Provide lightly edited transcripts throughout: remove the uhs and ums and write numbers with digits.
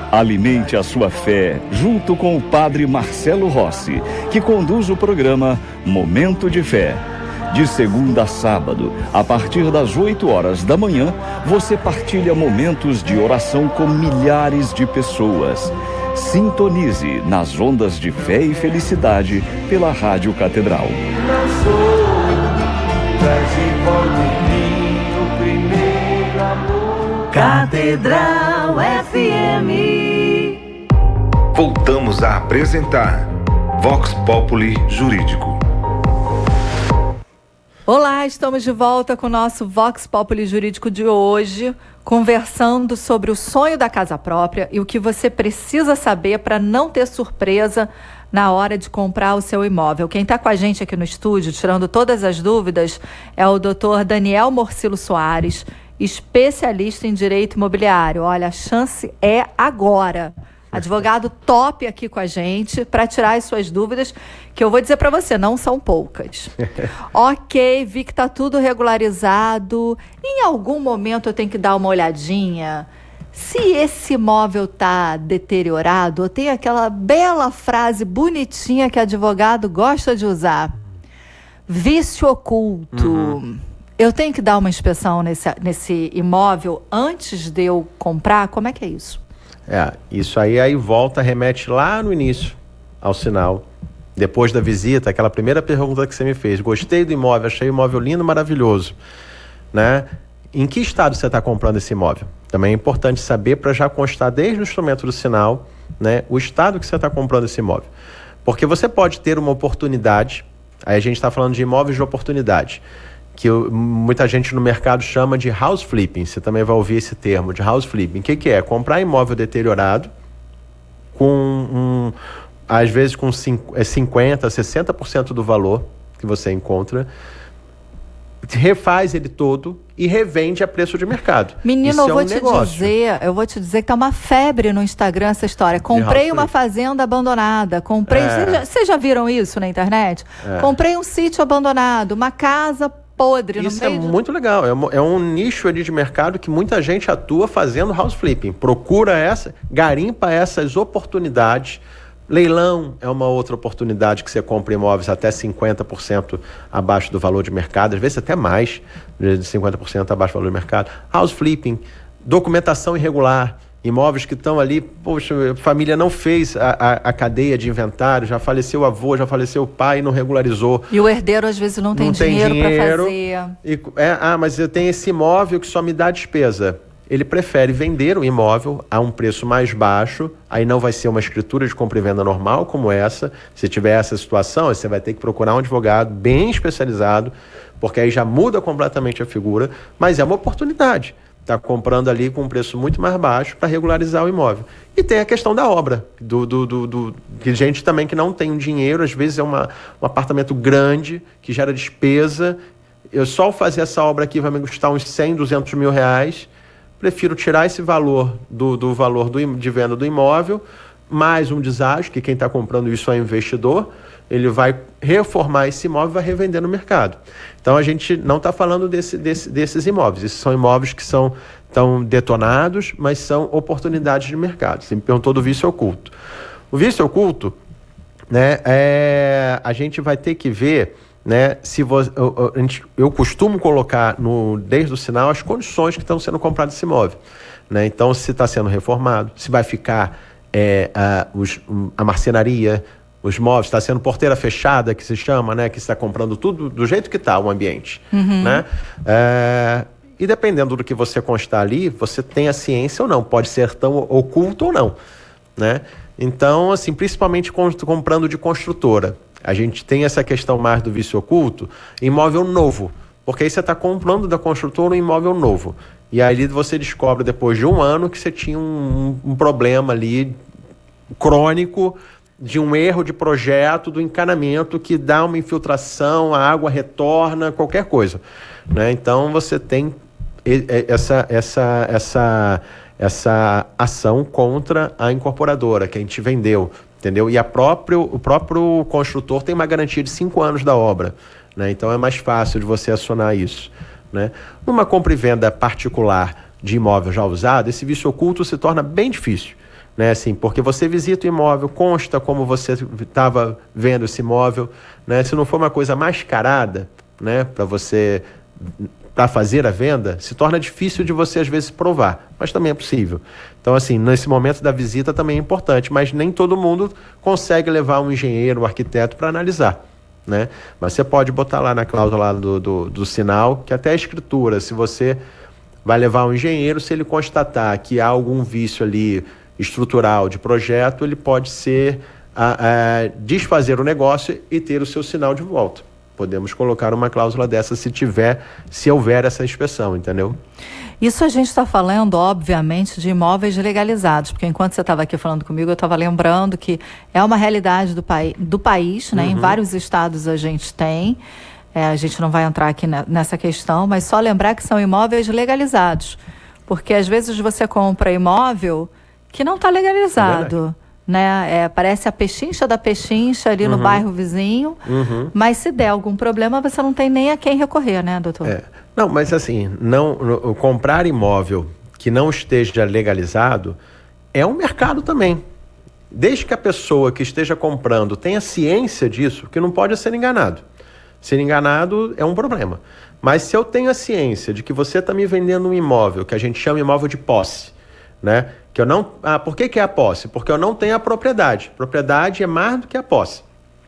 Alimente a sua fé junto com o Padre Marcelo Rossi, que conduz o programa Momento de Fé. De segunda a sábado, a partir das 8 horas da manhã, você partilha momentos de oração com milhares de pessoas. Sintonize nas ondas de fé e felicidade pela Rádio Catedral. Não sou, traz de volta em mim o primeiro amor. Catedral FM. Voltamos a apresentar Vox Populi Jurídico. Olá, estamos de volta com o nosso Vox Populi Jurídico de hoje, conversando sobre o sonho da casa própria e o que você precisa saber para não ter surpresa na hora de comprar o seu imóvel. Quem está com a gente aqui no estúdio, tirando todas as dúvidas, é o Dr. Daniel Morcilo Soares, especialista em direito imobiliário. Olha, a chance é agora. Advogado top aqui com a gente para tirar as suas dúvidas, que eu vou dizer para você, não são poucas. Ok, vi que está tudo regularizado. Em algum momento eu tenho que dar uma olhadinha se esse imóvel está deteriorado, ou tem aquela bela frase bonitinha que advogado gosta de usar. Vício oculto. Eu tenho que dar uma inspeção nesse imóvel antes de eu comprar? Como é que é isso? Isso aí volta, remete lá no início ao sinal, depois da visita, aquela primeira pergunta que você me fez. Gostei do imóvel, achei o imóvel lindo, maravilhoso, né? Em que estado você está comprando esse imóvel? Também é importante saber para já constar desde o instrumento do sinal, né, o estado que você está comprando esse imóvel. Porque você pode ter uma oportunidade, aí a gente está falando de imóveis de oportunidade, que muita gente no mercado chama de house flipping. Você também vai ouvir esse termo de house flipping. O que é? Comprar imóvel deteriorado com, às vezes, com 50%, 60% do valor que você encontra, refaz ele todo e revende a preço de mercado. Menino, eu vou te dizer que tá uma febre no Instagram essa história. Comprei uma fazenda abandonada. Vocês já viram isso na internet? Comprei um sítio abandonado, uma casa podre. Isso é muito legal. É um nicho ali de mercado que muita gente atua fazendo house flipping. Procura garimpa essas oportunidades. Leilão é uma outra oportunidade que você compra imóveis até 50% abaixo do valor de mercado, às vezes até mais de 50% abaixo do valor de mercado. House flipping, documentação irregular, imóveis que estão ali, poxa, a família não fez a cadeia de inventário, já faleceu o avô, já faleceu o pai e não regularizou. E o herdeiro às vezes não tem dinheiro para fazer. Mas eu tenho esse imóvel que só me dá despesa. Ele prefere vender o imóvel a um preço mais baixo, aí não vai ser uma escritura de compra e venda normal como essa. Se tiver essa situação, você vai ter que procurar um advogado bem especializado, porque aí já muda completamente a figura, mas é uma oportunidade. Está comprando ali com um preço muito mais baixo para regularizar o imóvel. E tem a questão da obra, que gente também que não tem dinheiro, às vezes é um apartamento grande, que gera despesa. Eu só fazer essa obra aqui vai me custar uns 100, 200 mil reais. Prefiro tirar esse valor do valor de venda do imóvel, mais um deságio, que quem está comprando isso é investidor, ele vai reformar esse imóvel e vai revender no mercado. Então a gente não está falando desses imóveis. Esses são imóveis que estão detonados, mas são oportunidades de mercado. Você me perguntou do vício oculto. O vício oculto, né, a gente vai ter que ver, né, eu costumo colocar desde o sinal as condições que estão sendo compradas esse imóvel, né? Então, se está sendo reformado, se vai ficar a marcenaria, os móveis, está sendo porteira fechada, que se chama, né, que está comprando tudo do jeito que está o ambiente, né? E dependendo do que você constar ali, você tem a ciência ou não, pode ser tão oculto ou não, né? Então, assim, principalmente comprando de construtora, a gente tem essa questão mais do vício oculto, imóvel novo, porque aí você está comprando da construtora um imóvel novo. E aí você descobre depois de um ano que você tinha um problema ali crônico de um erro de projeto, do encanamento que dá uma infiltração, a água retorna, qualquer coisa, né? Então você tem essa ação contra a incorporadora que a gente vendeu, entendeu? E o próprio construtor tem uma garantia de 5 anos da obra, né? Então é mais fácil de você acionar isso, né? Numa compra e venda particular de imóvel já usado, esse vício oculto se torna bem difícil, né? Assim, porque você visita o imóvel, consta como você estava vendo esse imóvel, né? Se não for uma coisa mascarada, né, para fazer a venda, se torna difícil de você às vezes provar, mas também é possível. Então, assim, nesse momento da visita também é importante, mas nem todo mundo consegue levar um engenheiro, um arquiteto para analisar, né? Mas você pode botar lá na cláusula do sinal, que até a escritura, se você vai levar um engenheiro, se ele constatar que há algum vício ali estrutural de projeto, ele pode desfazer o negócio e ter o seu sinal de volta. Podemos colocar uma cláusula dessa se houver essa inspeção, entendeu? Isso a gente está falando, obviamente, de imóveis legalizados, porque enquanto você estava aqui falando comigo, eu estava lembrando que é uma realidade do país, né? Em vários estados a gente tem, a gente não vai entrar aqui nessa questão, mas só lembrar que são imóveis legalizados, porque às vezes você compra imóvel que não está legalizado, né? Parece a pechincha da pechincha ali no bairro vizinho, mas se der algum problema, você não tem nem a quem recorrer, né, doutor? Não, mas assim, comprar imóvel que não esteja legalizado é um mercado também. Desde que a pessoa que esteja comprando tenha ciência disso, que não pode ser enganado. Ser enganado é um problema. Mas se eu tenho a ciência de que você está me vendendo um imóvel, que a gente chama imóvel de posse, né? Que eu não... por que é a posse? Porque eu não tenho a propriedade. Propriedade é mais do que a posse.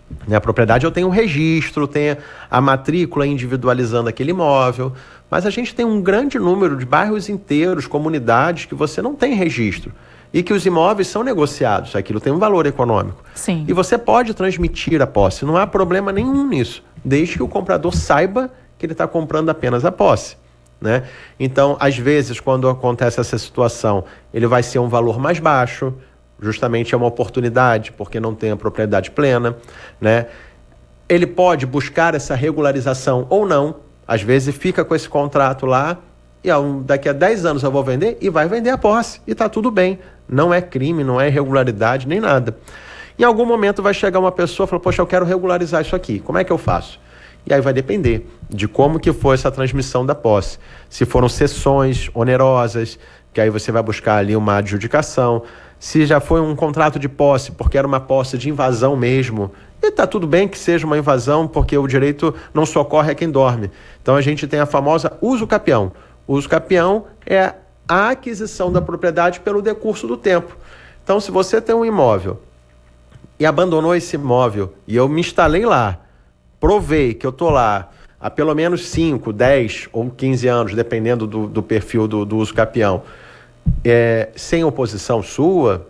A propriedade eu tenho um registro, tenho a matrícula individualizando aquele imóvel, mas a gente tem um grande número de bairros inteiros, comunidades, que você não tem registro e que os imóveis são negociados, aquilo tem um valor econômico. Sim. E você pode transmitir a posse, não há problema nenhum nisso, desde que o comprador saiba que ele está comprando apenas a posse, né? Então, às vezes, quando acontece essa situação, ele vai ser um valor mais baixo, justamente é uma oportunidade, porque não tem a propriedade plena, né? Ele pode buscar essa regularização ou não, às vezes fica com esse contrato lá, e daqui a 10 anos eu vou vender, e vai vender a posse, e está tudo bem, não é crime, não é irregularidade, nem nada. Em algum momento vai chegar uma pessoa e falar, poxa, eu quero regularizar isso aqui, como é que eu faço? E aí vai depender de como que foi essa transmissão da posse. Se foram cessões onerosas, que aí você vai buscar ali uma adjudicação. Se já foi um contrato de posse, porque era uma posse de invasão mesmo, e está tudo bem que seja uma invasão, porque o direito não socorre a quem dorme. Então a gente tem a famosa uso capião. O uso capião é a aquisição da propriedade pelo decurso do tempo. Então, se você tem um imóvel e abandonou esse imóvel, e eu me instalei lá, provei que eu estou lá há pelo menos 5, 10 ou 15 anos, dependendo do perfil do uso capião, sem oposição sua,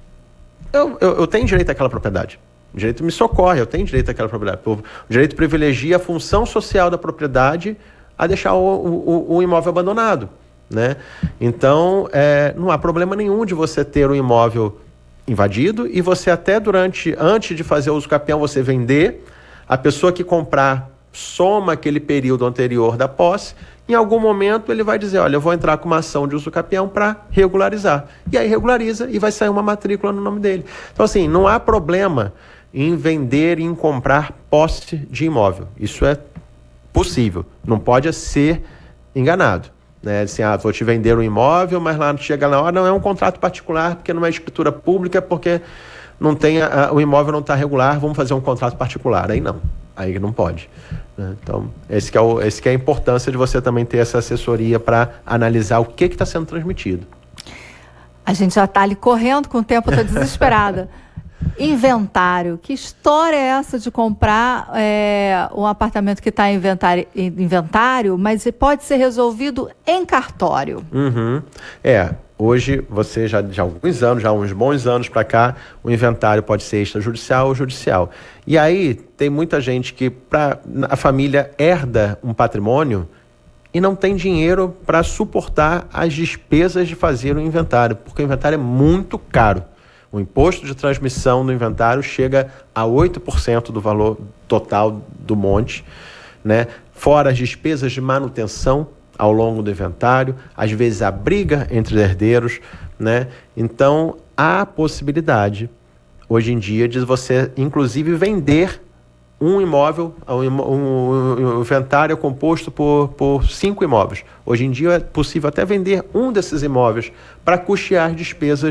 eu tenho direito àquela propriedade. O direito me socorre, eu tenho direito àquela propriedade. O direito privilegia a função social da propriedade a deixar o imóvel abandonado, né? Então, não há problema nenhum de você ter um imóvel invadido e você até antes de fazer o uso capião, você vender, a pessoa que comprar soma aquele período anterior da posse, em algum momento ele vai dizer, olha, eu vou entrar com uma ação de uso capião para regularizar. E aí regulariza e vai sair uma matrícula no nome dele. Então, assim, não há problema em vender e em comprar posse de imóvel. Isso é possível. Não pode ser enganado, né? Assim, vou te vender um imóvel, mas lá chega na hora, não é um contrato particular, porque não é escritura pública, porque não tem o imóvel não está regular, vamos fazer um contrato particular. Aí não. Aí não pode, né? Então, esse que é a importância de você também ter essa assessoria para analisar o que está sendo transmitido. A gente já está ali correndo com o tempo, eu estou desesperada. Inventário. Que história é essa de comprar um apartamento que está em inventário, mas pode ser resolvido em cartório? Hoje, você já de alguns anos, já uns bons anos para cá, o inventário pode ser extrajudicial ou judicial. E aí, tem muita gente que a família herda um patrimônio e não tem dinheiro para suportar as despesas de fazer o inventário, porque o inventário é muito caro. O imposto de transmissão do inventário chega a 8% do valor total do monte, né? Fora as despesas de manutenção ao longo do inventário, às vezes a briga entre os herdeiros, né? Então, há a possibilidade, hoje em dia, de você, inclusive, vender um imóvel, um inventário composto por 5 imóveis. Hoje em dia é possível até vender um desses imóveis para custear despesas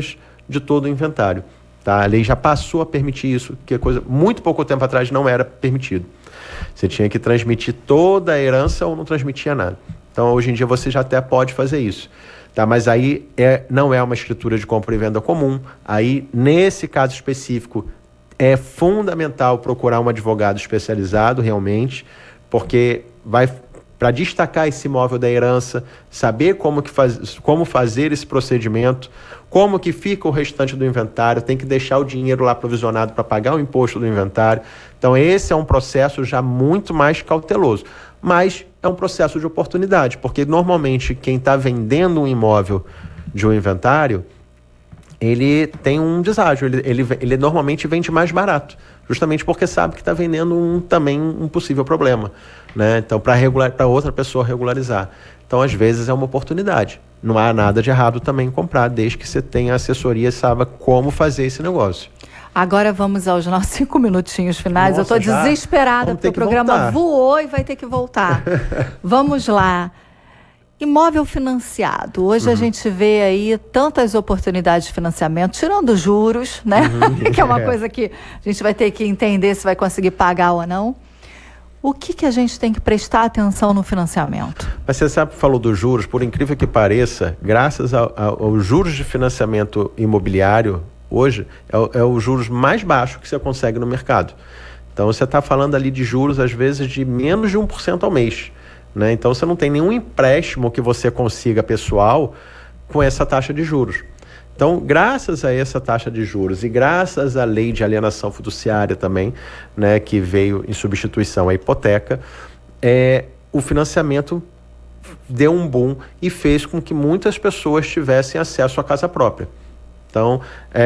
de todo o inventário. Tá? A lei já passou a permitir isso, que muito pouco tempo atrás não era permitido. Você tinha que transmitir toda a herança ou não transmitia nada. Então, hoje em dia, você já até pode fazer isso. Tá? Mas aí não é uma escritura de compra e venda comum. Aí, nesse caso específico, é fundamental procurar um advogado especializado, realmente, porque para destacar esse imóvel da herança, saber como fazer esse procedimento, como que fica o restante do inventário, tem que deixar o dinheiro lá provisionado para pagar o imposto do inventário. Então, esse é um processo já muito mais cauteloso. Mas é um processo de oportunidade, porque normalmente quem está vendendo um imóvel de um inventário, ele tem um deságio, ele normalmente vende mais barato, justamente porque sabe que está vendendo também um possível problema, né? Então, para outra pessoa regularizar. Então, às vezes, é uma oportunidade. Não há nada de errado também em comprar, desde que você tenha assessoria e saiba como fazer esse negócio. Agora vamos aos nossos 5 minutinhos finais. Nossa, eu estou desesperada porque o programa voou e vai ter que voltar. Vamos lá. Imóvel financiado. Hoje a gente vê aí tantas oportunidades de financiamento, tirando juros, né? Que é uma coisa que a gente vai ter que entender se vai conseguir pagar ou não. O que a gente tem que prestar atenção no financiamento? Mas você sabe, falou dos juros, por incrível que pareça, graças aos juros de financiamento imobiliário, hoje é o juros mais baixo que você consegue no mercado. Então, você está falando ali de juros, às vezes, de menos de 1% ao mês. Né? Então, você não tem nenhum empréstimo que você consiga pessoal com essa taxa de juros. Então, graças a essa taxa de juros e graças à lei de alienação fiduciária também, né, que veio em substituição à hipoteca, o financiamento deu um boom e fez com que muitas pessoas tivessem acesso à casa própria. Então,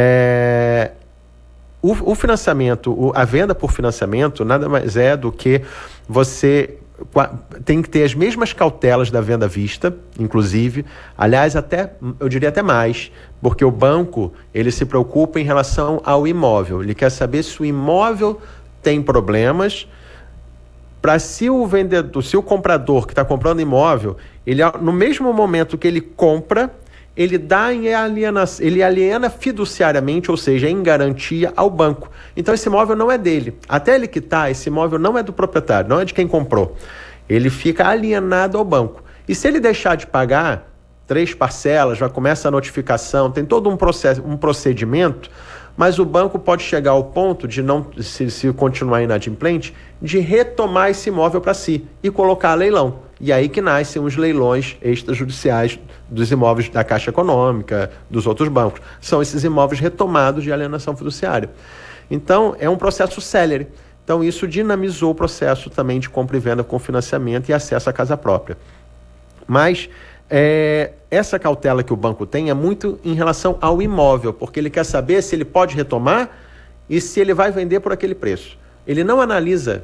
o financiamento, a venda por financiamento, nada mais é do que você tem que ter as mesmas cautelas da venda à vista, inclusive. Aliás, eu diria até mais, porque o banco ele se preocupa em relação ao imóvel. Ele quer saber se o imóvel tem problemas, para se o comprador que está comprando imóvel, no mesmo momento que ele compra, ele aliena fiduciariamente, ou seja, em garantia ao banco. Então, esse imóvel não é dele. Até ele quitar, esse imóvel não é do proprietário, não é de quem comprou. Ele fica alienado ao banco. E se ele deixar de pagar 3 parcelas, já começa a notificação, tem todo um procedimento, mas o banco pode chegar ao ponto de, se continuar inadimplente, de retomar esse imóvel para si e colocar a leilão. E aí que nascem os leilões extrajudiciais dos imóveis da Caixa Econômica, dos outros bancos. São esses imóveis retomados de alienação fiduciária. Então, é um processo célere. Então, isso dinamizou o processo também de compra e venda com financiamento e acesso à casa própria. Mas essa cautela que o banco tem é muito em relação ao imóvel, porque ele quer saber se ele pode retomar e se ele vai vender por aquele preço. Ele não analisa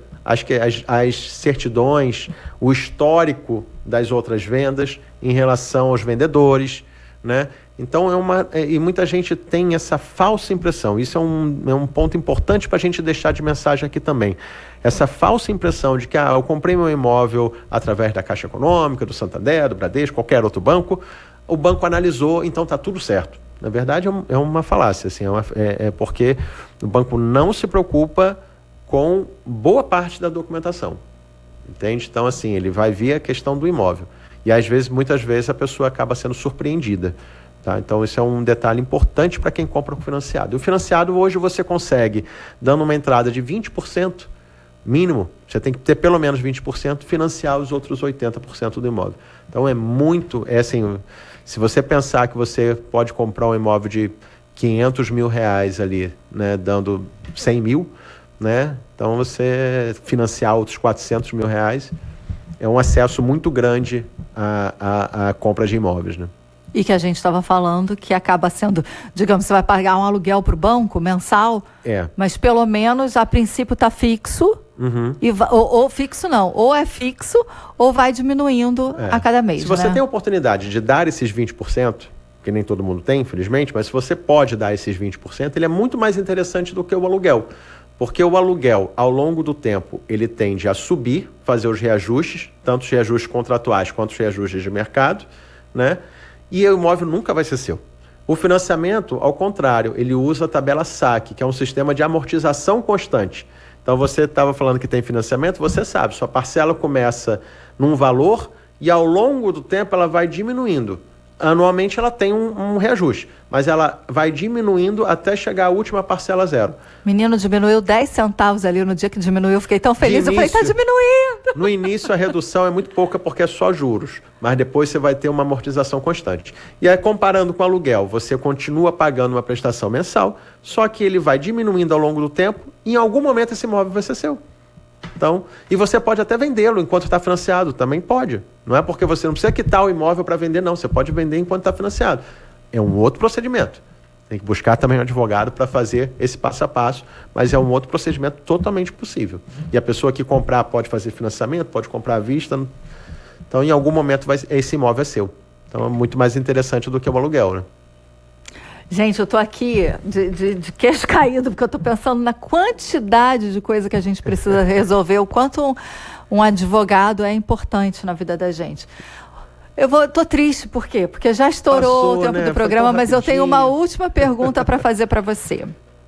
as certidões, o histórico das outras vendas em relação aos vendedores, né? Então, e muita gente tem essa falsa impressão. Isso é um ponto importante para a gente deixar de mensagem aqui também. Essa falsa impressão de que eu comprei meu imóvel através da Caixa Econômica, do Santander, do Bradesco, qualquer outro banco, o banco analisou, então está tudo certo. Na verdade, é uma falácia, assim, porque o banco não se preocupa com boa parte da documentação, entende? Então, assim, ele vai ver a questão do imóvel. E, muitas vezes, a pessoa acaba sendo surpreendida. Tá? Então, isso é um detalhe importante para quem compra com financiado. E o financiado, hoje, você consegue, dando uma entrada de 20%, mínimo, você tem que ter pelo menos 20%, financiar os outros 80% do imóvel. Então, assim, se você pensar que você pode comprar um imóvel de 500 mil reais ali, né, dando 100 mil, né? Então, você financiar outros 400 mil reais é um acesso muito grande à compra de imóveis, né? E que a gente estava falando que acaba sendo, digamos, você vai pagar um aluguel para o banco mensal, mas pelo menos a princípio está fixo, ou fixo não, ou é fixo ou vai diminuindo a cada mês. Se você tem a oportunidade de dar esses 20%, que nem todo mundo tem, infelizmente, mas se você pode dar esses 20%, ele é muito mais interessante do que o aluguel. Porque o aluguel, ao longo do tempo, ele tende a subir, fazer os reajustes, tanto os reajustes contratuais quanto os reajustes de mercado, né? E o imóvel nunca vai ser seu. O financiamento, ao contrário, ele usa a tabela SAC, que é um sistema de amortização constante. Então, você estava falando que tem financiamento, você sabe, sua parcela começa num valor e ao longo do tempo ela vai diminuindo. Anualmente ela tem um reajuste, mas ela vai diminuindo até chegar à última parcela zero. Menino, diminuiu 10 centavos ali no dia que diminuiu, eu fiquei tão feliz, eu falei, tá diminuindo. No início a redução é muito pouca porque é só juros, mas depois você vai ter uma amortização constante. E aí, comparando com o aluguel, você continua pagando uma prestação mensal, só que ele vai diminuindo ao longo do tempo e em algum momento esse imóvel vai ser seu. Então, e você pode até vendê-lo enquanto está financiado, também pode. Não é porque você não precisa quitar o imóvel para vender, não. Você pode vender enquanto está financiado. É um outro procedimento. Tem que buscar também um advogado para fazer esse passo a passo, mas é um outro procedimento totalmente possível. E a pessoa que comprar pode fazer financiamento, pode comprar à vista. Então, em algum momento, esse imóvel é seu. Então, é muito mais interessante do que o aluguel, né? Gente, eu tô aqui de queixo caído, porque eu tô pensando na quantidade de coisa que a gente precisa resolver, o quanto um advogado é importante na vida da gente. Tô triste, por quê? Porque já estourou o tempo do programa, mas eu tenho uma última pergunta para fazer para você.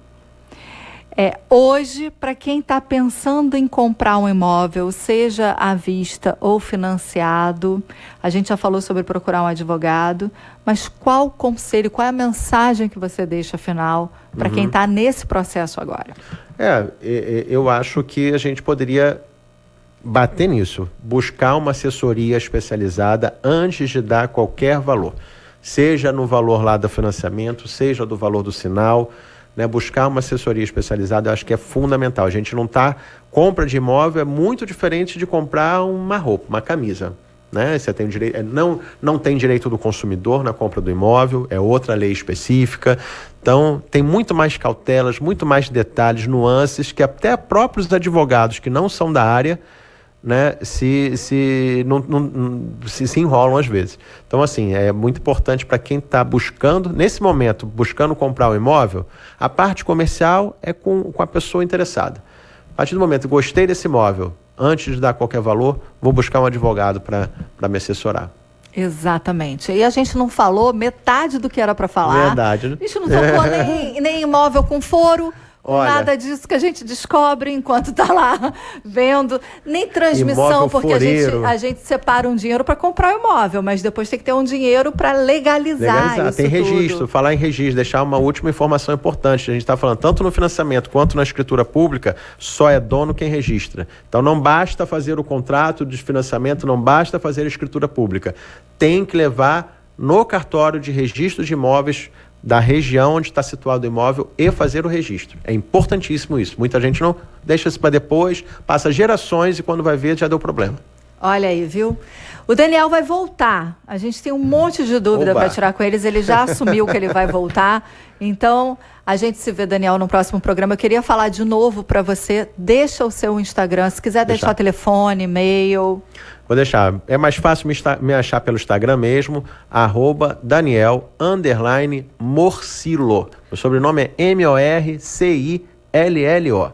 Hoje, para quem está pensando em comprar um imóvel, seja à vista ou financiado, a gente já falou sobre procurar um advogado, mas qual conselho, qual é a mensagem que você deixa final para quem está nesse processo agora? Eu acho que a gente poderia bater nisso, buscar uma assessoria especializada antes de dar qualquer valor, seja no valor lá do financiamento, seja do valor do sinal, né? Buscar uma assessoria especializada eu acho que é fundamental. A gente não compra de imóvel é muito diferente de comprar uma roupa, uma camisa, né? Você tem direito, não tem direito do consumidor na compra do imóvel, é outra lei específica. Então, tem muito mais cautelas, muito mais detalhes, nuances, que até próprios advogados que não são da área, né, se enrolam às vezes. Então, assim, é muito importante para quem está buscando, nesse momento, buscando comprar um imóvel, a parte comercial é com a pessoa interessada. A partir do momento que gostei desse imóvel, antes de dar qualquer valor, vou buscar um advogado para me assessorar. Exatamente. E a gente não falou metade do que era para falar. Verdade. A gente não tocou nem imóvel com foro. Olha, nada disso que a gente descobre enquanto está lá vendo, nem transmissão, porque a gente separa um dinheiro para comprar o imóvel, mas depois tem que ter um dinheiro para legalizar isso. Tem registro, tudo. Falar em registro, deixar uma última informação importante. A gente está falando tanto no financiamento quanto na escritura pública, só é dono quem registra. Então não basta fazer o contrato de financiamento, não basta fazer a escritura pública. Tem que levar no cartório de registro de imóveis da região onde está situado o imóvel e fazer o registro. É importantíssimo isso. Muita gente não deixa isso para depois, passa gerações e quando vai ver já deu problema. Olha aí, viu? O Daniel vai voltar. A gente tem um monte de dúvida para tirar com eles. Ele já assumiu que ele vai voltar. Então, a gente se vê, Daniel, no próximo programa. Eu queria falar de novo para você. Deixa o seu Instagram. Se quiser deixar telefone, e-mail. Vou deixar. É mais fácil me achar pelo Instagram mesmo, @Daniel_Morcillo. O sobrenome é Morcillo.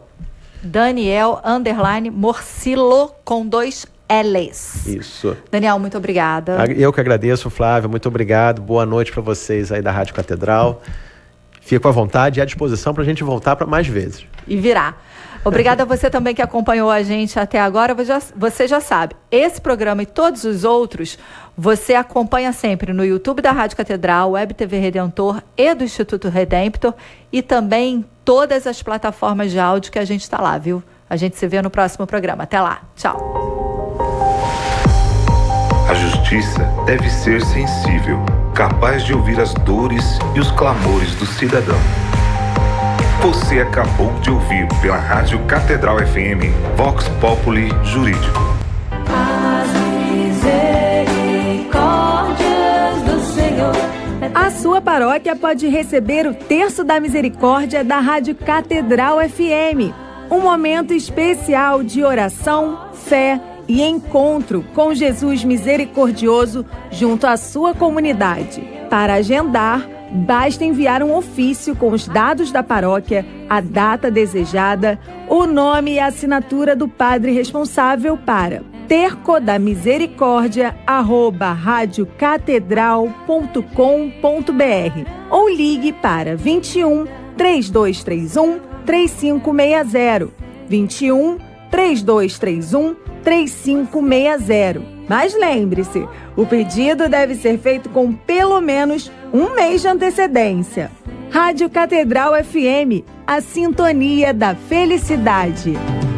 Daniel_Morcillo com 2 L's. Isso. Daniel, muito obrigada. Eu que agradeço, Flávio. Muito obrigado. Boa noite para vocês aí da Rádio Catedral. Fico à vontade e à disposição para a gente voltar para mais vezes. E virar. Obrigada a você também que acompanhou a gente até agora. Você já sabe, esse programa e todos os outros, você acompanha sempre no YouTube da Rádio Catedral, Web TV Redentor e do Instituto Redemptor e também em todas as plataformas de áudio que a gente está lá, viu? A gente se vê no próximo programa. Até lá. Tchau. A justiça deve ser sensível, capaz de ouvir as dores e os clamores do cidadão. Você acabou de ouvir pela Rádio Catedral FM, Vox Populi Jurídico. As misericórdias do Senhor. A sua paróquia pode receber o Terço da Misericórdia da Rádio Catedral FM. Um momento especial de oração, fé e encontro com Jesus misericordioso junto à sua comunidade. Para agendar, basta enviar um ofício com os dados da paróquia, a data desejada, o nome e a assinatura do padre responsável para tercodamisericórdia@radiocatedral.com.br ou ligue para 21 3231 3560. 21 3231 3560. Mas lembre-se, o pedido deve ser feito com pelo menos um mês de antecedência. Rádio Catedral FM, a sintonia da felicidade.